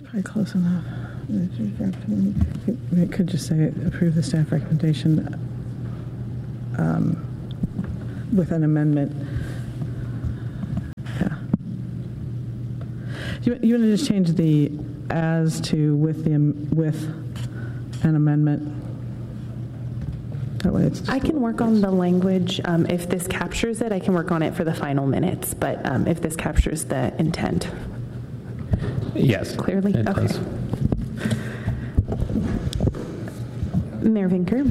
Probably close enough. It could just say approve the staff recommendation with an amendment. Yeah. You want to just change the as to with an amendment? That way it's. I can work on the language. If this captures it, I can work on it for the final minutes. But if this captures the intent. Yes. Clearly? Okay. Does. Mayor Vinker.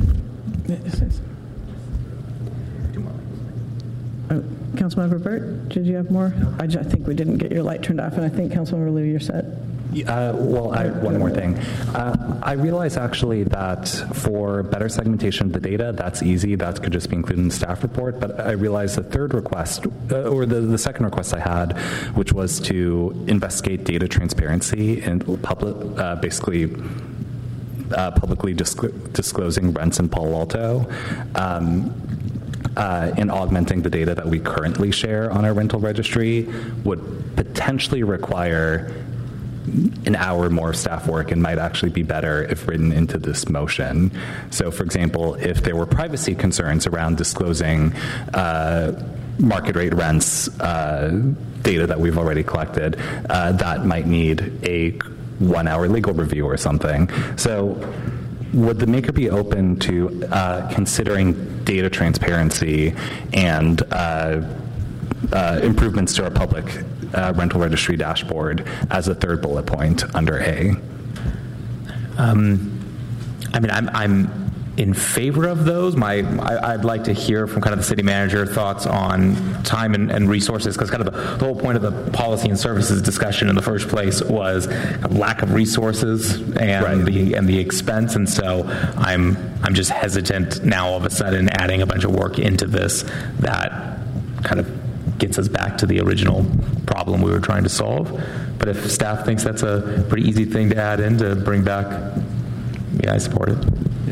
Councilmember Burt, did you have more? I think we didn't get your light turned off, and I think Councilmember Liu, you're set. Well, one more thing. I realize actually that for better segmentation of the data, that's easy. That could just be included in the staff report. But I realized the third request, or the second request I had, which was to investigate data transparency and basically publicly disclosing rents in Palo Alto. And augmenting the data that we currently share on our rental registry would potentially require an hour more of staff work and might actually be better if written into this motion. So, for example, if there were privacy concerns around disclosing market rate rents data that we've already collected, that might need a 1 hour legal review or something. So would the maker be open to considering data transparency and improvements to our public rental registry dashboard as a third bullet point under A? I'm in favor of those. I'd like to hear from kind of the city manager thoughts on time and resources, because kind of the whole point of the policy and services discussion in the first place was lack of resources and the expense, and so I'm just hesitant now all of a sudden adding a bunch of work into this that kind of gets us back to the original problem we were trying to solve. But if staff thinks that's a pretty easy thing to add in to bring back, yeah, I support it.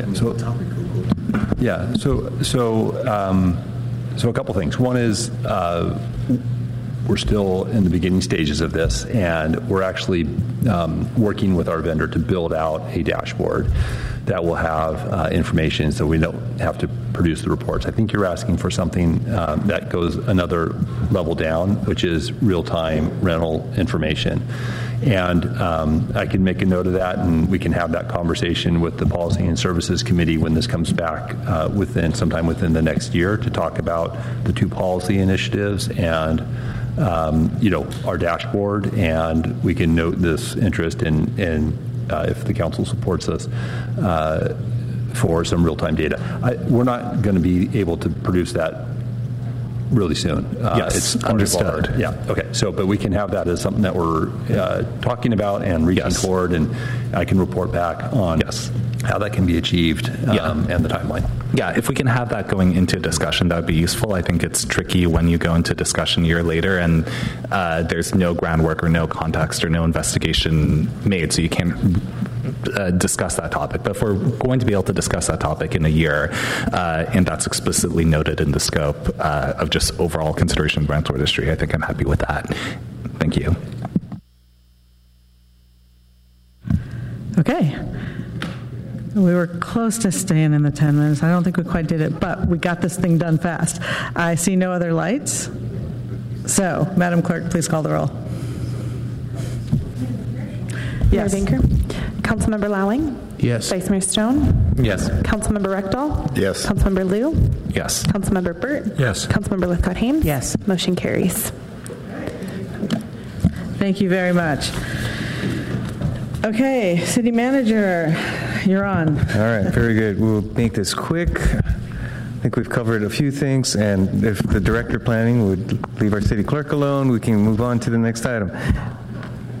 So a couple things. One is we're still in the beginning stages of this, and we're actually working with our vendor to build out a dashboard that will have information so we don't have to produce the reports. I think you're asking for something that goes another level down, which is real-time rental information. And I can make a note of that, and we can have that conversation with the Policy and Services Committee when this comes back sometime within the next year to talk about the two policy initiatives and our dashboard, and we can note this interest in if the council supports us for some real-time data. We're not going to be able to produce that really soon. Yes, it's understood. Okay. So, but we can have that as something that we're talking about and reaching toward, and I can report back on how that can be achieved and the timeline. Yeah, if we can have that going into discussion, that would be useful. I think it's tricky when you go into discussion a year later and there's no groundwork or no context or no investigation made, so you can't discuss that topic. But if we're going to be able to discuss that topic in a year, and that's explicitly noted in the scope of just overall consideration of rental registry, I think I'm happy with that. Thank you. Okay. We were close to staying in the 10 minutes. I don't think we quite did it, but we got this thing done fast. I see no other lights. So, Madam Clerk, please call the roll. Yes. Mayor Vinker? Councilmember Lowing? Yes. Vice Mayor Stone? Yes. Councilmember Rectal? Yes. Councilmember Liu? Yes. Councilmember Burt? Yes. Councilmember Lithcott-Hames? Yes. Motion carries. Thank you very much. Okay, City Manager, you're on. All right, very good. We'll make this quick. I think we've covered a few things, and if the Director of Planning would leave our City Clerk alone, we can move on to the next item.